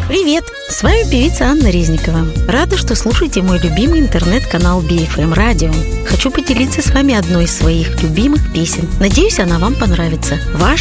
Привет! С вами певица Анна Резникова. Рада, что слушаете мой любимый интернет-канал BFM Radio. Хочу поделиться с вами одной из своих любимых песен. Надеюсь, она вам понравится. Ваш